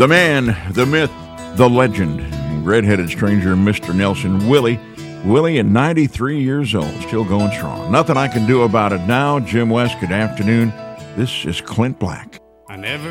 The man, the myth, the legend, red-headed stranger, Mr. Nelson Willie. Willie at 93 years old, still going strong. Nothing I can do about it now. Jim West, good afternoon. This is Clint Black. I never